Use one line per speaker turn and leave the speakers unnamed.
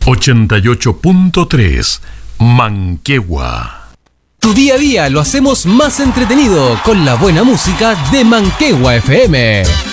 88.3 Manquehue.
Tu día a día lo hacemos más entretenido con la buena música de Manquehue FM.